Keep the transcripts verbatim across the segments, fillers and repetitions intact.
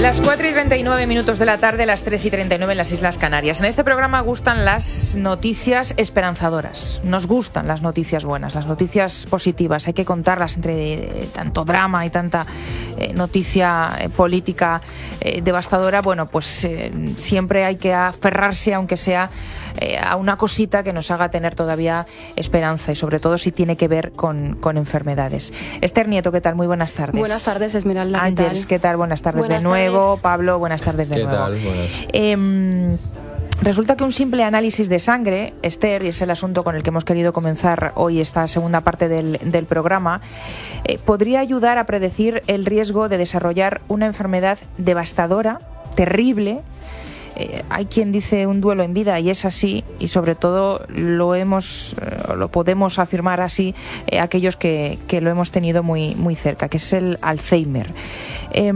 Las cuatro y treinta y nueve minutos de la tarde, las tres y treinta y nueve en las Islas Canarias. En este programa gustan las noticias esperanzadoras. Nos gustan las noticias buenas, las noticias positivas. Hay que contarlas entre eh, tanto drama y tanta eh, noticia eh, política eh, devastadora. Bueno, pues eh, siempre hay que aferrarse, aunque sea eh, a una cosita que nos haga tener todavía esperanza, y sobre todo si tiene que ver con, con enfermedades. Esther Nieto, ¿qué tal? Muy buenas tardes. Buenas tardes, Esmeralda. ¿Qué Ángeles, tal? ¿qué tal? Buenas tardes buenas de nuevo. Tardes. Pablo, buenas tardes de ¿Qué nuevo. tal? Buenas. Eh, resulta que un simple análisis de sangre, Esther, y es el asunto con el que hemos querido comenzar hoy esta segunda parte del, del programa, eh, podría ayudar a predecir el riesgo de desarrollar una enfermedad devastadora, terrible. Eh, hay quien dice un duelo en vida, y es así, y sobre todo lo hemos eh, lo podemos afirmar así eh, aquellos que, que lo hemos tenido muy, muy cerca, que es el Alzheimer. Eh,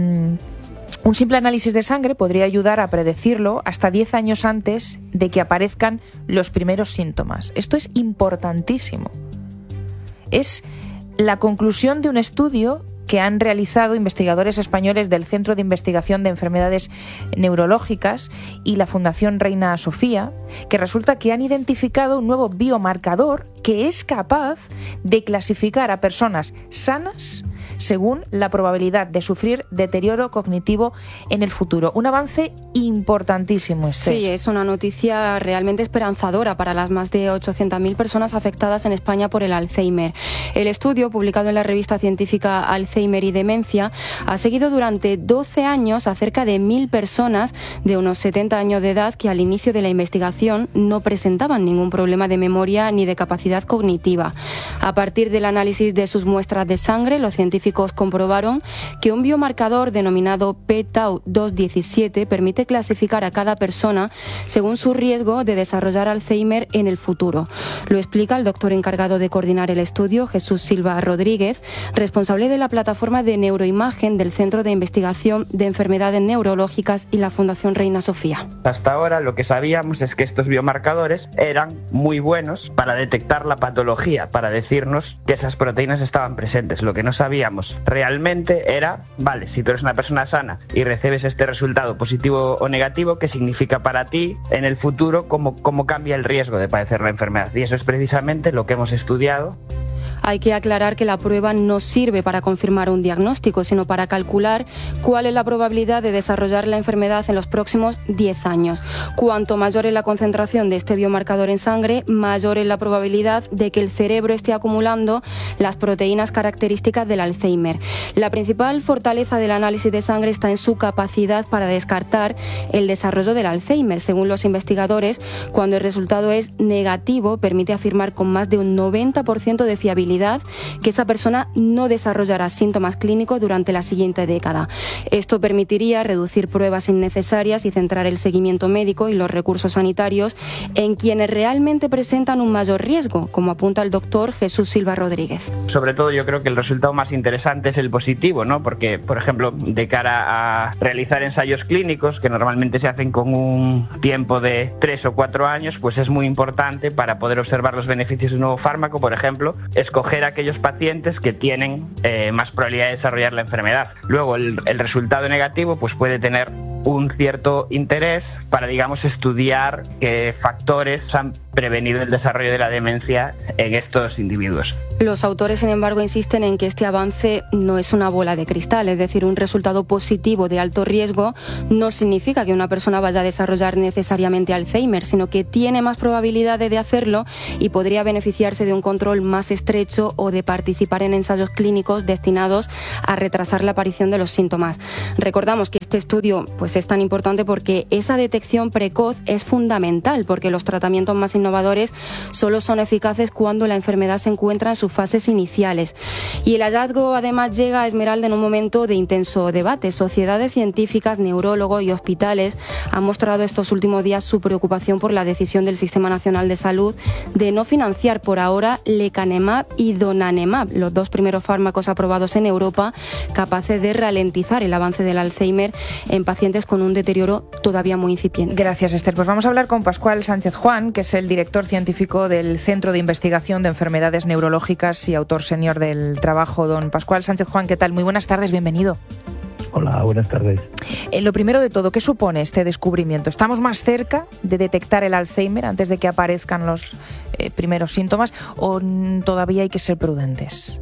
Un simple análisis de sangre podría ayudar a predecirlo hasta diez años antes de que aparezcan los primeros síntomas. Esto es importantísimo. Es la conclusión de un estudio que han realizado investigadores españoles del Centro de Investigación de Enfermedades Neurológicas y la Fundación Reina Sofía, que resulta que han identificado un nuevo biomarcador que es capaz de clasificar a personas sanas según la probabilidad de sufrir deterioro cognitivo en el futuro. Un avance importantísimo, Esther. Sí, es una noticia realmente esperanzadora para las más de ochocientas mil personas afectadas en España por el Alzheimer. El estudio, publicado en la revista científica Alzheimer y Demencia, ha seguido durante doce años a cerca de mil personas de unos setenta años de edad que al inicio de la investigación no presentaban ningún problema de memoria ni de capacidad cognitiva. A partir del análisis de sus muestras de sangre, los científicos comprobaron que un biomarcador denominado P Tau dos diecisiete permite clasificar a cada persona según su riesgo de desarrollar Alzheimer en el futuro. Lo explica el doctor encargado de coordinar el estudio, Jesús Silva Rodríguez, responsable de la plataforma de neuroimagen del Centro de Investigación de Enfermedades Neurológicas y la Fundación Reina Sofía. Hasta ahora lo que sabíamos es que estos biomarcadores eran muy buenos para detectar la patología, para decirnos que esas proteínas estaban presentes. Lo que no sabíamos realmente era, vale, si tú eres una persona sana y recibes este resultado positivo o negativo, ¿qué significa para ti en el futuro? ¿Cómo, cómo cambia el riesgo de padecer la enfermedad? Y eso es precisamente lo que hemos estudiado. Hay que aclarar que la prueba no sirve para confirmar un diagnóstico, sino para calcular cuál es la probabilidad de desarrollar la enfermedad en los próximos diez años. Cuanto mayor es la concentración de este biomarcador en sangre, mayor es la probabilidad de que el cerebro esté acumulando las proteínas características del Alzheimer. La principal fortaleza del análisis de sangre está en su capacidad para descartar el desarrollo del Alzheimer. Según los investigadores, cuando el resultado es negativo, permite afirmar con más de un noventa por ciento de fiabilidad que esa persona no desarrollará síntomas clínicos durante la siguiente década. Esto permitiría reducir pruebas innecesarias y centrar el seguimiento médico y los recursos sanitarios en quienes realmente presentan un mayor riesgo, como apunta el doctor Jesús Silva Rodríguez. Sobre todo yo creo que el resultado más interesante es el positivo, ¿no? Porque, por ejemplo, de cara a realizar ensayos clínicos, que normalmente se hacen con un tiempo de tres o cuatro años, pues es muy importante para poder observar los beneficios de un nuevo fármaco, por ejemplo, escoger a aquellos pacientes que tienen eh, más probabilidad de desarrollar la enfermedad. Luego, el, el resultado negativo pues puede tener un cierto interés para, digamos, estudiar qué factores han prevenido el desarrollo de la demencia en estos individuos. Los autores, sin embargo, insisten en que este avance no es una bola de cristal, es decir, un resultado positivo de alto riesgo no significa que una persona vaya a desarrollar necesariamente Alzheimer, sino que tiene más probabilidades de hacerlo y podría beneficiarse de un control más estrecho o de participar en ensayos clínicos destinados a retrasar la aparición de los síntomas. Recordamos que este estudio pues, es tan importante porque esa detección precoz es fundamental, porque los tratamientos más innovadores solo son eficaces cuando la enfermedad se encuentra en sus fases iniciales. Y el hallazgo además llega a Esmeralda en un momento de intenso debate. Sociedades científicas, neurólogos y hospitales han mostrado estos últimos días su preocupación por la decisión del Sistema Nacional de Salud de no financiar por ahora lecanemab y donanemab, los dos primeros fármacos aprobados en Europa capaces de ralentizar el avance del Alzheimer en pacientes con un deterioro todavía muy incipiente. Gracias, Esther. Pues vamos a hablar con Pascual Sánchez Juan, que es el director científico del Centro de Investigación de Enfermedades Neurológicas y autor senior del trabajo. Don Pascual Sánchez Juan, ¿qué tal? Muy buenas tardes, bienvenido. Hola, buenas tardes. Eh, lo primero de todo, ¿qué supone este descubrimiento? ¿Estamos más cerca de detectar el Alzheimer antes de que aparezcan los eh, primeros síntomas o todavía hay que ser prudentes?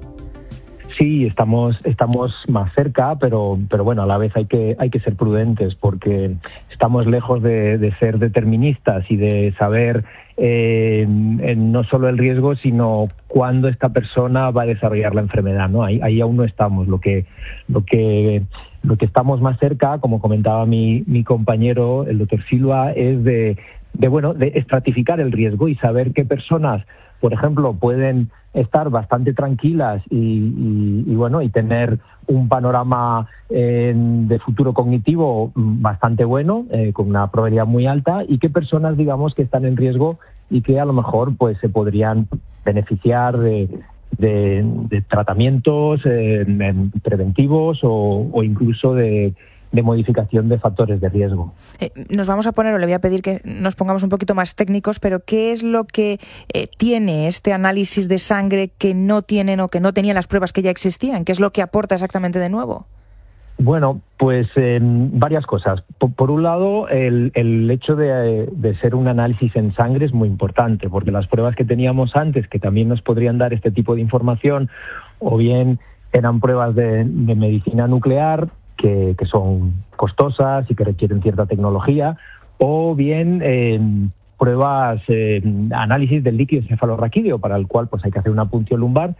Sí, estamos estamos más cerca, pero pero bueno, a la vez hay que hay que ser prudentes porque estamos lejos de, de ser deterministas y de saber eh, no solo el riesgo, sino cuándo esta persona va a desarrollar la enfermedad, ¿no? Ahí, ahí aún no estamos. Lo que lo que lo que estamos más cerca, como comentaba mi mi compañero, el doctor Silva, es de de bueno de estratificar el riesgo y saber qué personas, por ejemplo, pueden estar bastante tranquilas y, y, y bueno y tener un panorama eh, de futuro cognitivo bastante bueno, eh, con una probabilidad muy alta, y qué personas, digamos, que están en riesgo y que a lo mejor pues se podrían beneficiar de, de, de tratamientos eh, preventivos o, o incluso de de modificación de factores de riesgo. Eh, nos vamos a poner, o le voy a pedir que nos pongamos un poquito más técnicos, pero ¿qué es lo que eh, tiene este análisis de sangre que no tienen o que no tenían las pruebas que ya existían? ¿Qué es lo que aporta exactamente de nuevo? Bueno, pues eh, varias cosas. Por, por un lado, el, el hecho de, de ser un análisis en sangre es muy importante, porque las pruebas que teníamos antes, que también nos podrían dar este tipo de información, o bien eran pruebas de, de medicina nuclear, Que, que son costosas y que requieren cierta tecnología, o bien eh, pruebas, eh, análisis del líquido cefalorraquídeo, para el cual pues hay que hacer una punción lumbar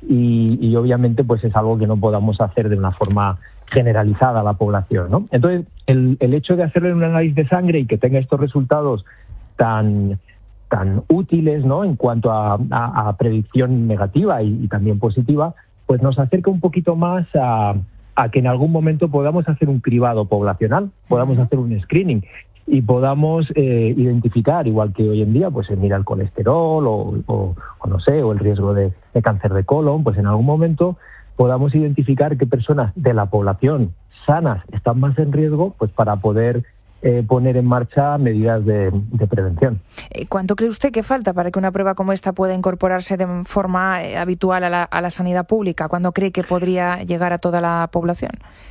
y, y obviamente pues es algo que no podamos hacer de una forma generalizada a la población, ¿no? Entonces, el, el hecho de hacerle un análisis de sangre y que tenga estos resultados tan tan útiles, ¿no?, en cuanto a, a, a predicción negativa y, y también positiva, pues nos acerca un poquito más a a que en algún momento podamos hacer un cribado poblacional, podamos hacer un screening y podamos eh, identificar, igual que hoy en día, pues se mira el colesterol o, o, o no sé, o el riesgo de, de cáncer de colon, pues en algún momento podamos identificar qué personas de la población sanas están más en riesgo, pues para poder Eh, poner en marcha medidas de, de prevención. ¿Cuánto cree usted que falta para que una prueba como esta pueda incorporarse de forma eh, habitual a la, a la sanidad pública? ¿Cuándo cree que podría llegar a toda la población?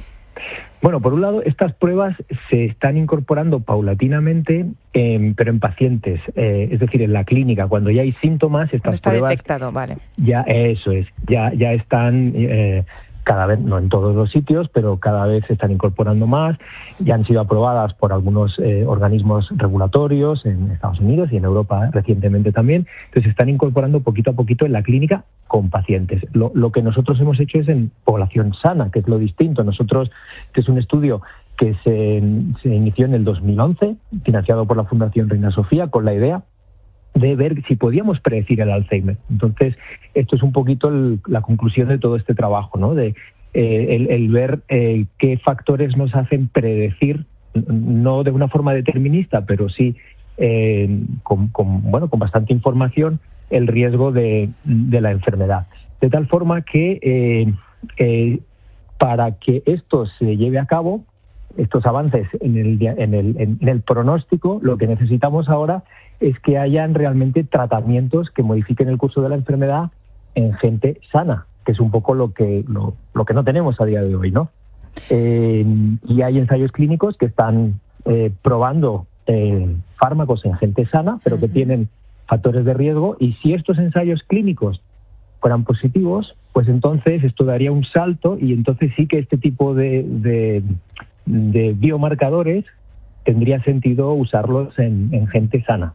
Bueno, por un lado, estas pruebas se están incorporando paulatinamente, eh, pero en pacientes, eh, es decir, en la clínica, cuando ya hay síntomas, estas está pruebas detectado, vale. Ya eso es, ya ya están eh, cada vez, no en todos los sitios, pero cada vez se están incorporando más. Ya han sido aprobadas por algunos eh, organismos regulatorios en Estados Unidos y en Europa recientemente también. Entonces se están incorporando poquito a poquito en la clínica con pacientes. Lo, lo que nosotros hemos hecho es en población sana, que es lo distinto. Nosotros, que es un estudio que se, se inició en el dos mil once, financiado por la Fundación Reina Sofía, con la idea de ver si podíamos predecir el Alzheimer. Entonces, esto es un poquito el, la conclusión de todo este trabajo, ¿no? De eh, el, el ver eh, qué factores nos hacen predecir, no de una forma determinista, pero sí eh, con, con, bueno, con bastante información, el riesgo de, de la enfermedad. De tal forma que eh, eh, para que esto se lleve a cabo, estos avances en el, en el, en el pronóstico, lo que necesitamos ahora es que hayan realmente tratamientos que modifiquen el curso de la enfermedad en gente sana, que es un poco lo que lo, lo que no tenemos a día de hoy, ¿no? Eh, y hay ensayos clínicos que están eh, probando eh, fármacos en gente sana, pero que tienen factores de riesgo, y si estos ensayos clínicos fueran positivos, pues entonces esto daría un salto, y entonces sí que este tipo de, de, de biomarcadores tendría sentido usarlos en, en gente sana.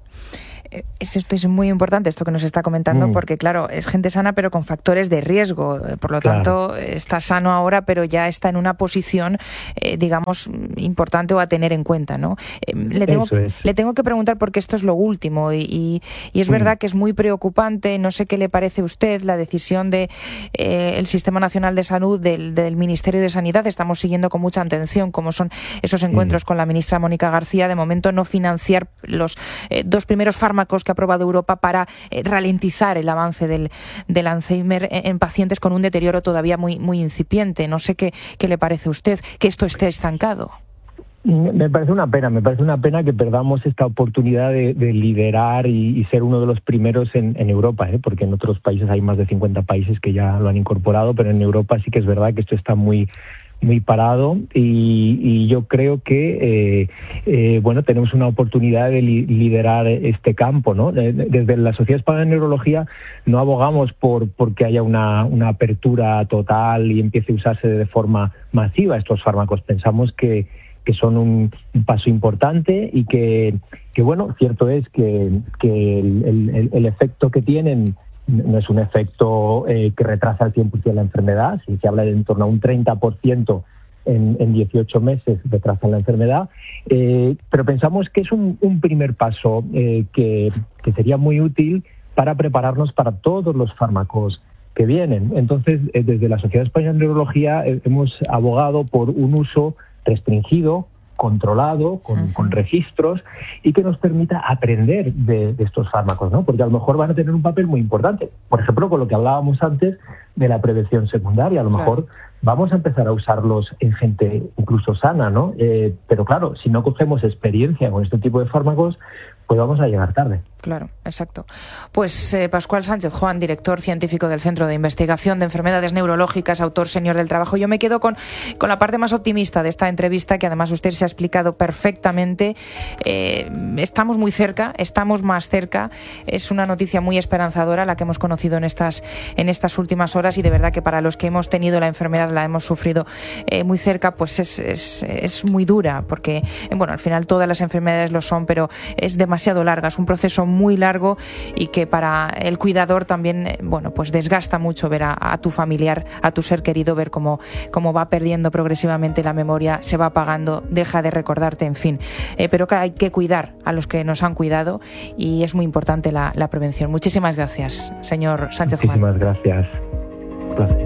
Esto es muy importante, esto que nos está comentando, mm. porque claro, es gente sana pero con factores de riesgo, por lo claro. tanto está sano ahora pero ya está en una posición, eh, digamos, importante o a tener en cuenta, ¿no? Eh, le, tengo, le tengo que preguntar porque esto es lo último y, y, y es mm. verdad que es muy preocupante, no sé qué le parece a usted la decisión de eh, el Sistema Nacional de Salud, del, del Ministerio de Sanidad. Estamos siguiendo con mucha atención cómo son esos encuentros mm. con la ministra Mónica García, de momento no financiar los eh, dos primeros fármacos que ha aprobado Europa para eh, ralentizar el avance del, del Alzheimer en, en pacientes con un deterioro todavía muy, muy incipiente. No sé qué, qué le parece a usted que esto esté estancado. Me parece una pena, me parece una pena que perdamos esta oportunidad de, de liderar y, y ser uno de los primeros en, en Europa, ¿eh? Porque en otros países hay más de cincuenta países que ya lo han incorporado, pero en Europa sí que es verdad que esto está muy muy parado y, y yo creo que eh, eh, bueno, tenemos una oportunidad de li- liderar este campo, ¿no? Desde la Sociedad Española de Neurología no abogamos por porque haya una, una apertura total y empiece a usarse de forma masiva estos fármacos. Pensamos que, que son un, un paso importante y que, que bueno, cierto es que, que el, el, el efecto que tienen no es un efecto eh, que retrasa al cien por ciento la enfermedad. Si se habla de en torno a un treinta por ciento en, en dieciocho meses retrasa la enfermedad, eh, pero pensamos que es un, un primer paso eh, que, que sería muy útil para prepararnos para todos los fármacos que vienen. Entonces, eh, desde la Sociedad Española de Neurología eh, hemos abogado por un uso restringido, controlado, con, uh-huh. con registros, y que nos permita aprender de, de estos fármacos, ¿no? Porque a lo mejor van a tener un papel muy importante. Por ejemplo, con lo que hablábamos antes de la prevención secundaria, a lo claro. mejor vamos a empezar a usarlos en gente incluso sana, ¿no? Eh, pero claro, si no cogemos experiencia con este tipo de fármacos, pues vamos a llegar tarde. Claro, exacto. Pues eh, Pascual Sánchez Juan, director científico del Centro de Investigación de Enfermedades Neurológicas, autor senior del trabajo. Yo me quedo con, con la parte más optimista de esta entrevista, que además usted se ha explicado perfectamente. Eh, estamos muy cerca, estamos más cerca. Es una noticia muy esperanzadora la que hemos conocido en estas, en estas últimas horas, y de verdad que para los que hemos tenido la enfermedad, la hemos sufrido eh, muy cerca, pues es, es, es muy dura, porque eh, bueno, al final todas las enfermedades lo son, pero es demasiado larga, es un proceso muy largo y que para el cuidador también, bueno, pues desgasta mucho ver a, a tu familiar, a tu ser querido, ver cómo, cómo va perdiendo progresivamente la memoria, se va apagando, deja de recordarte, en fin. Eh, pero que hay que cuidar a los que nos han cuidado, y es muy importante la, la prevención. Muchísimas gracias, señor Sánchez Juan. Muchísimas gracias. Placer.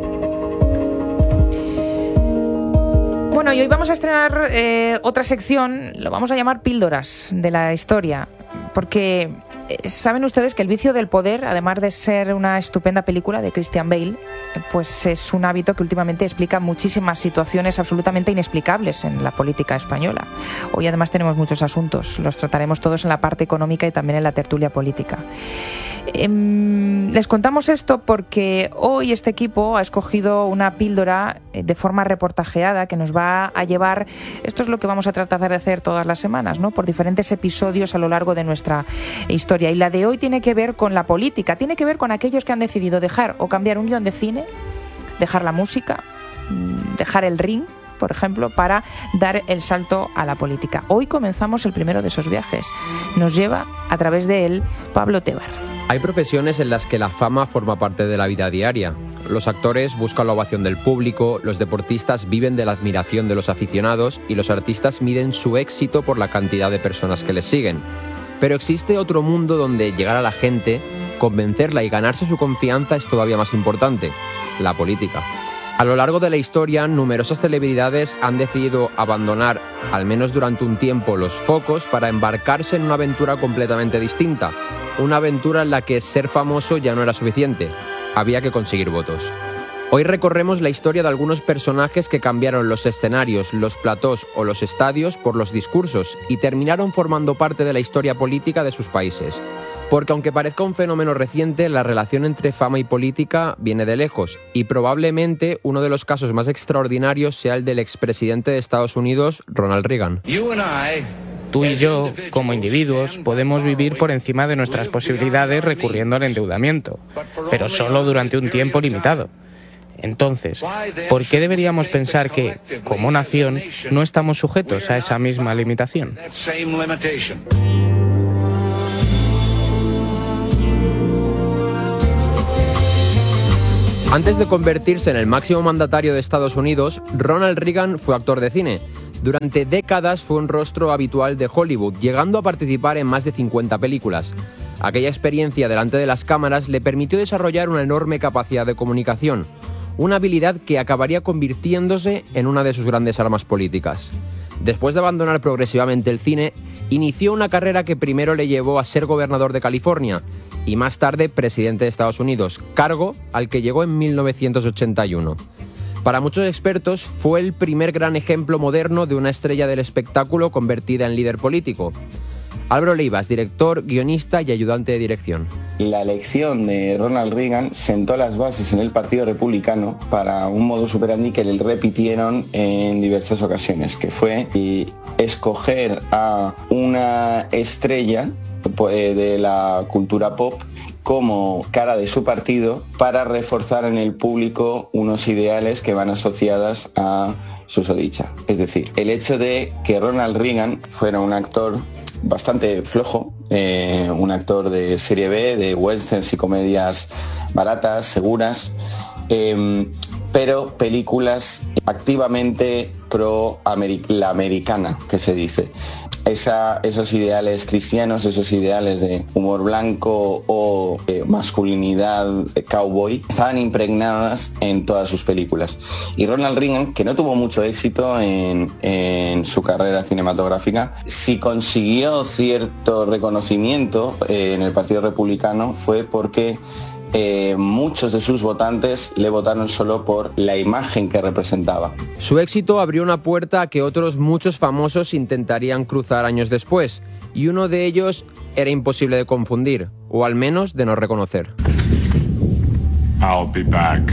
Bueno, y hoy vamos a estrenar eh, otra sección, lo vamos a llamar Píldoras de la Historia, porque eh, saben ustedes que El vicio del poder, además de ser una estupenda película de Christian Bale, pues es un hábito que últimamente explica muchísimas situaciones absolutamente inexplicables en la política española. Hoy además tenemos muchos asuntos, los trataremos todos en la parte económica y también en la tertulia política. Eh, les contamos esto porque hoy este equipo ha escogido una píldora de forma reportajeada que nos va a llevar, esto es lo que vamos a tratar de hacer todas las semanas, ¿no?, por diferentes episodios a lo largo de nuestra historia. Y la de hoy tiene que ver con la política, tiene que ver con aquellos que han decidido dejar o cambiar un guión de cine, dejar la música, dejar el ring, por ejemplo, para dar el salto a la política. Hoy comenzamos el primero de esos viajes. Nos lleva a través de él Pablo Tebar. Hay profesiones en las que la fama forma parte de la vida diaria. Los actores buscan la ovación del público, los deportistas viven de la admiración de los aficionados y los artistas miden su éxito por la cantidad de personas que les siguen. Pero existe otro mundo donde llegar a la gente, convencerla y ganarse su confianza es todavía más importante: la política. A lo largo de la historia, numerosas celebridades han decidido abandonar, al menos durante un tiempo, los focos para embarcarse en una aventura completamente distinta. Una aventura en la que ser famoso ya no era suficiente, había que conseguir votos. Hoy recorremos la historia de algunos personajes que cambiaron los escenarios, los platós o los estadios por los discursos y terminaron formando parte de la historia política de sus países. Porque aunque parezca un fenómeno reciente, la relación entre fama y política viene de lejos, y probablemente uno de los casos más extraordinarios sea el del expresidente de Estados Unidos, Ronald Reagan. Tú y yo, como individuos, podemos vivir por encima de nuestras posibilidades recurriendo al endeudamiento, pero solo durante un tiempo limitado. Entonces, ¿por qué deberíamos pensar que, como nación, no estamos sujetos a esa misma limitación? Antes de convertirse en el máximo mandatario de Estados Unidos, Ronald Reagan fue actor de cine. Durante décadas fue un rostro habitual de Hollywood, llegando a participar en más de cincuenta películas. Aquella experiencia delante de las cámaras le permitió desarrollar una enorme capacidad de comunicación, una habilidad que acabaría convirtiéndose en una de sus grandes armas políticas. Después de abandonar progresivamente el cine, inició una carrera que primero le llevó a ser gobernador de California y más tarde presidente de Estados Unidos, cargo al que llegó en mil novecientos ochenta y uno. Para muchos expertos fue el primer gran ejemplo moderno de una estrella del espectáculo convertida en líder político. Álvaro Leivas, director, guionista y ayudante de dirección. La elección de Ronald Reagan sentó las bases en el Partido Republicano para un modus operandi que le repitieron en diversas ocasiones, que fue escoger a una estrella de la cultura pop como cara de su partido para reforzar en el público unos ideales que van asociadas a susodicha. Es decir, el hecho de que Ronald Reagan fuera un actor bastante flojo, eh, un actor de serie B, de westerns y comedias baratas, seguras, eh, pero películas activamente pro la americana, que se dice. Esa, esos ideales cristianos, esos ideales de humor blanco o eh, masculinidad eh, cowboy, estaban impregnadas en todas sus películas. Y Ronald Reagan, que no tuvo mucho éxito en, en su carrera cinematográfica, si consiguió cierto reconocimiento eh, en el Partido Republicano fue porque Eh, muchos de sus votantes le votaron solo por la imagen que representaba. Su éxito abrió una puerta a que otros muchos famosos intentarían cruzar años después, y uno de ellos era imposible de confundir, o al menos de no reconocer. I'll be back.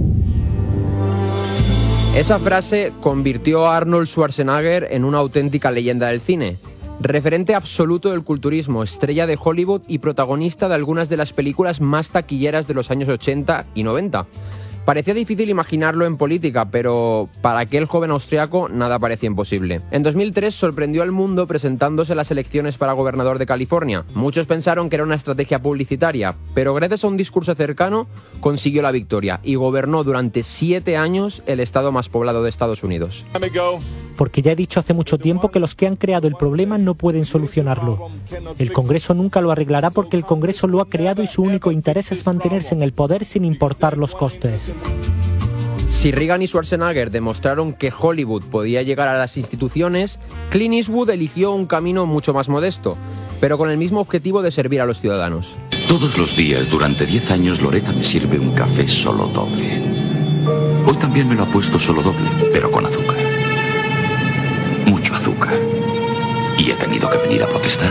Esa frase convirtió a Arnold Schwarzenegger en una auténtica leyenda del cine. Referente absoluto del culturismo, estrella de Hollywood y protagonista de algunas de las películas más taquilleras de los años ochenta y noventa. Parecía difícil imaginarlo en política, pero para aquel joven austriaco nada parecía imposible. En dos mil tres sorprendió al mundo presentándose en las elecciones para gobernador de California. Muchos pensaron que era una estrategia publicitaria, pero gracias a un discurso cercano consiguió la victoria y gobernó durante siete años el estado más poblado de Estados Unidos. Porque ya he dicho hace mucho tiempo que los que han creado el problema no pueden solucionarlo. El Congreso nunca lo arreglará porque el Congreso lo ha creado y su único interés es mantenerse en el poder sin importar los costes. Si Reagan y Schwarzenegger demostraron que Hollywood podía llegar a las instituciones, Clint Eastwood eligió un camino mucho más modesto, pero con el mismo objetivo de servir a los ciudadanos. Todos los días durante diez años Loretta me sirve un café solo doble. Hoy también me lo ha puesto solo doble, pero con azúcar. Mucho azúcar. Y he tenido que venir a protestar.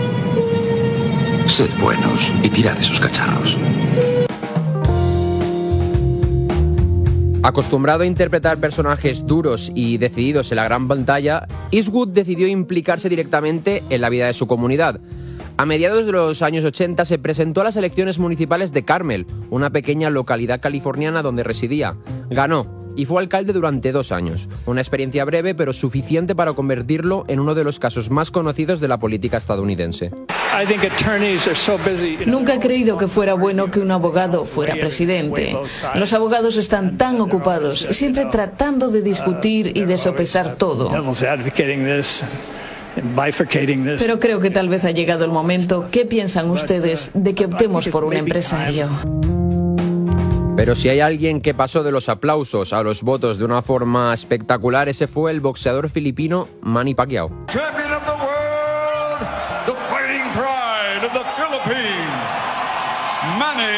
Sed buenos y tirad esos cacharros. Acostumbrado a interpretar personajes duros y decididos en la gran pantalla, Eastwood decidió implicarse directamente en la vida de su comunidad. A mediados de los años ochenta se presentó a las elecciones municipales de Carmel, una pequeña localidad californiana donde residía. Ganó y fue alcalde durante dos años, una experiencia breve pero suficiente para convertirlo en uno de los casos más conocidos de la política estadounidense. Nunca he creído que fuera bueno que un abogado fuera presidente. Los abogados están tan ocupados, siempre tratando de discutir y de sopesar todo. Pero creo que tal vez ha llegado el momento. ¿Qué piensan ustedes de que optemos por un empresario? Pero si hay alguien que pasó de los aplausos a los votos de una forma espectacular, ese fue el boxeador filipino Manny Pacquiao. Champion of the world, the fighting pride of the Philippines, Manny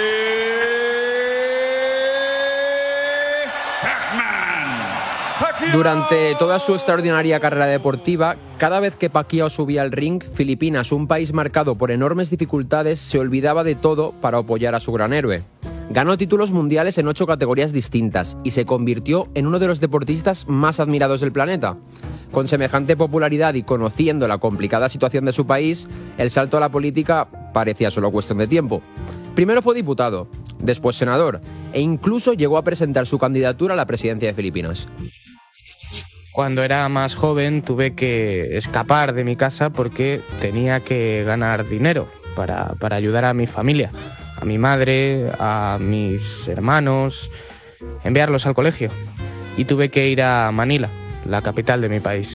Pacquiao. Durante toda su extraordinaria carrera deportiva, cada vez que Pacquiao subía al ring, Filipinas, un país marcado por enormes dificultades, se olvidaba de todo para apoyar a su gran héroe. Ganó títulos mundiales en ocho categorías distintas y se convirtió en uno de los deportistas más admirados del planeta. Con semejante popularidad y conociendo la complicada situación de su país, el salto a la política parecía solo cuestión de tiempo. Primero fue diputado, después senador, e incluso llegó a presentar su candidatura a la presidencia de Filipinas. Cuando era más joven tuve que escapar de mi casa porque tenía que ganar dinero para, para ayudar a mi familia. A mi madre, a mis hermanos, enviarlos al colegio. Y tuve que ir a Manila, la capital de mi país.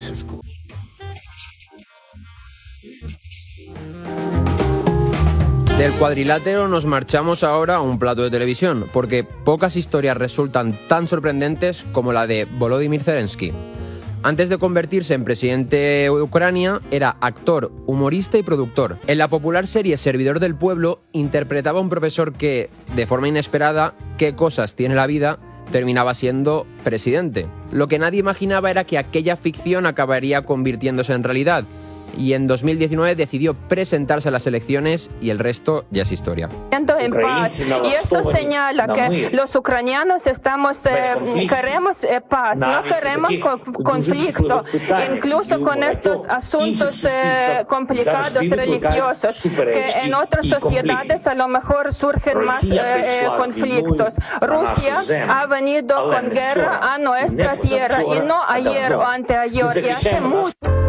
Del cuadrilátero nos marchamos ahora a un plato de televisión, porque pocas historias resultan tan sorprendentes como la de Volodymyr Zelensky. Antes de convertirse en presidente de Ucrania, era actor, humorista y productor. En la popular serie Servidor del Pueblo, interpretaba a un profesor que, de forma inesperada, qué cosas tiene la vida, terminaba siendo presidente. Lo que nadie imaginaba era que aquella ficción acabaría convirtiéndose en realidad, y en dos mil diecinueve decidió presentarse a las elecciones y el resto ya es historia. En paz. Y esto señala que los ucranianos estamos, eh, queremos eh, paz, no queremos conflicto, incluso con estos asuntos eh, complicados religiosos, que en otras sociedades a lo mejor surgen más eh, conflictos. Rusia ha venido con guerra a nuestra tierra y no ayer o anteayer, y hace mucho.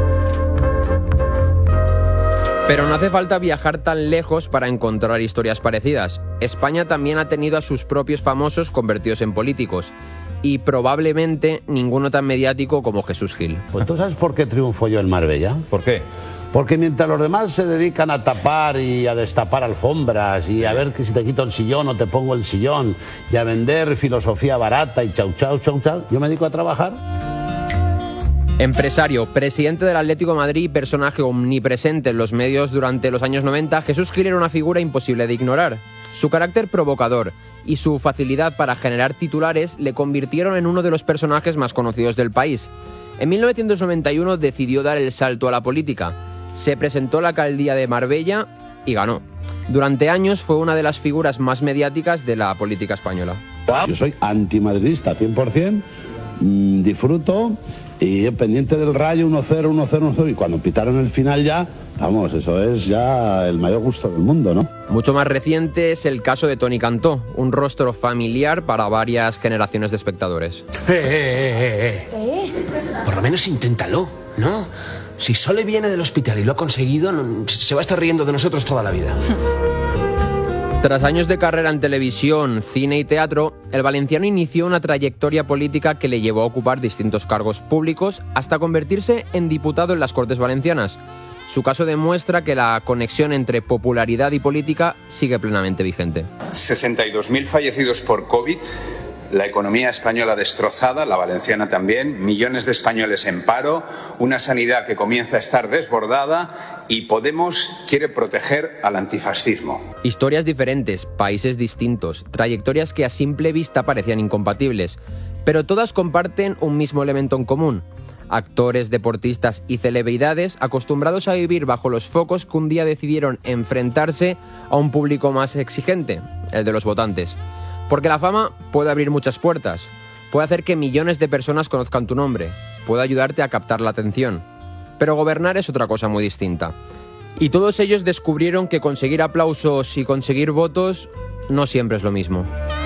Pero no hace falta viajar tan lejos para encontrar historias parecidas. España también ha tenido a sus propios famosos convertidos en políticos. Y probablemente ninguno tan mediático como Jesús Gil. Pues ¿tú sabes por qué triunfo yo en Marbella? ¿Por qué? Porque mientras los demás se dedican a tapar y a destapar alfombras y a ver que si te quito el sillón o te pongo el sillón y a vender filosofía barata y chau chau chau chau, yo me dedico a trabajar. Empresario, presidente del Atlético de Madrid y personaje omnipresente en los medios durante los años noventa, Jesús Gil era una figura imposible de ignorar. Su carácter provocador y su facilidad para generar titulares le convirtieron en uno de los personajes más conocidos del país. En mil novecientos noventa y uno decidió dar el salto a la política. Se presentó a la alcaldía de Marbella y ganó. Durante años fue una de las figuras más mediáticas de la política española. Yo soy antimadridista cien por ciento, mmm, disfruto y pendiente del Rayo uno cero, uno cero, uno cero, y cuando pitaron el final ya, vamos, eso es ya el mayor gusto del mundo, ¿no? Mucho más reciente es el caso de Toni Cantó, un rostro familiar para varias generaciones de espectadores. Eh, eh, eh, eh. Por lo menos inténtalo, ¿no? Si Sole viene del hospital y lo ha conseguido, se va a estar riendo de nosotros toda la vida. Tras años de carrera en televisión, cine y teatro, el valenciano inició una trayectoria política que le llevó a ocupar distintos cargos públicos hasta convertirse en diputado en las Cortes Valencianas. Su caso demuestra que la conexión entre popularidad y política sigue plenamente vigente. sesenta y dos mil fallecidos por COVID, la economía española destrozada, la valenciana también, millones de españoles en paro, una sanidad que comienza a estar desbordada y Podemos quiere proteger al antifascismo. Historias diferentes, países distintos, trayectorias que a simple vista parecían incompatibles, pero todas comparten un mismo elemento en común. Actores, deportistas y celebridades acostumbrados a vivir bajo los focos que un día decidieron enfrentarse a un público más exigente, el de los votantes. Porque la fama puede abrir muchas puertas, puede hacer que millones de personas conozcan tu nombre, puede ayudarte a captar la atención. Pero gobernar es otra cosa muy distinta. Y todos ellos descubrieron que conseguir aplausos y conseguir votos no siempre es lo mismo.